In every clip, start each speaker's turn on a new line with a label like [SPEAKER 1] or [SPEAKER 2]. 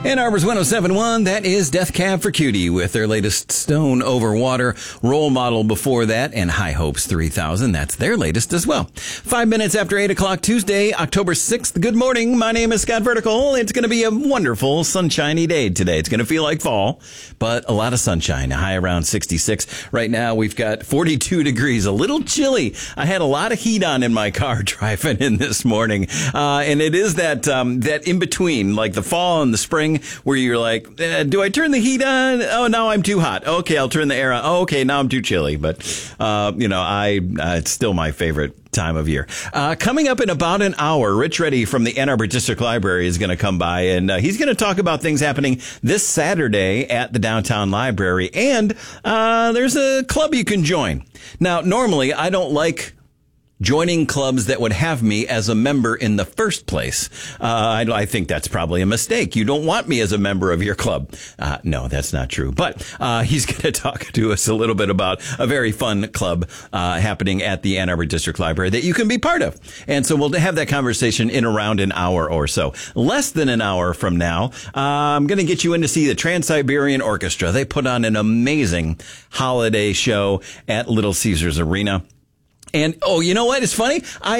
[SPEAKER 1] Ann Arbor's 107.1, that is Death Cab for Cutie with their latest Stone Over Water role model before that, and High Hopes 3000. That's their latest as well. 5 minutes after 8 o'clock Tuesday, October 6th. Good morning. My name is Scott Vertical. It's going to be a wonderful sunshiny day today. It's going to feel like fall, but a lot of sunshine. A high around 66. Right now, we've got 42 degrees. A little chilly. I had a lot of heat on in my car driving in this morning. And it is that in between, like the fall and the spring, where you're like, do I turn the heat on? Oh, now I'm too hot. Okay, I'll turn the air on. Oh, okay, now I'm too chilly. But, it's still my favorite time of year. Coming up in about an hour, Rich Reddy from the Ann Arbor District Library is going to come by, and he's going to talk about things happening this Saturday at the downtown library. And there's a club you can join. Now, normally, I don't like joining clubs that would have me as a member in the first place. I think that's probably a mistake. You don't want me as a member of your club. No, that's not true. But he's going to talk to us a little bit about a very fun club happening at the Ann Arbor District Library that you can be part of. And so we'll have that conversation in around an hour or so. Less than an hour from now, I'm going to get you in to see the Trans-Siberian Orchestra. They put on an amazing holiday show at Little Caesars Arena. And, oh, you know what? It's funny.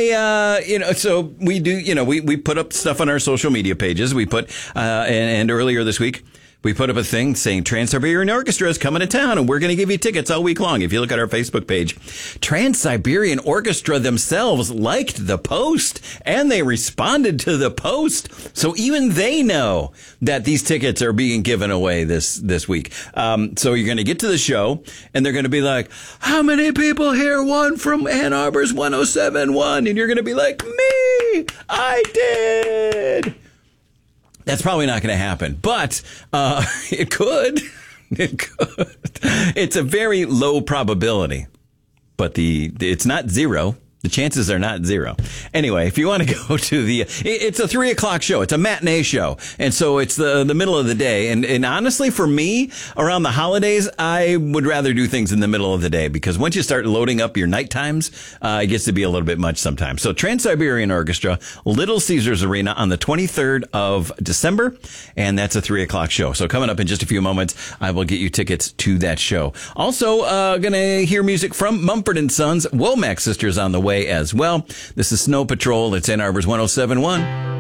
[SPEAKER 1] So we do, we put up stuff on our social media pages. We put, and earlier this week, we put up a thing saying Trans-Siberian Orchestra is coming to town, and we're going to give you tickets all week long. If you look at our Facebook page, Trans-Siberian Orchestra themselves liked the post, and they responded to the post. So even they know that these tickets are being given away this week. So you're going to get to the show, and they're going to be like, how many people here won from Ann Arbor's 107.1? And you're going to be like, me! I did! That's probably not going to happen, but it could. It could. It's a very low probability, but it's not zero. The chances are not zero. Anyway, if you want to go to it's a 3 o'clock show. It's a matinee show. And so it's the middle of the day. And honestly, for me, around the holidays, I would rather do things in the middle of the day, because once you start loading up your night times, it gets to be a little bit much sometimes. So Trans-Siberian Orchestra, Little Caesars Arena on the 23rd of December. And that's a 3 o'clock show. So coming up in just a few moments, I will get you tickets to that show. Also, going to hear music from Mumford & Sons. Womack Sisters on the way as well. This is Snow Patrol. It's Ann Arbor's 107.1.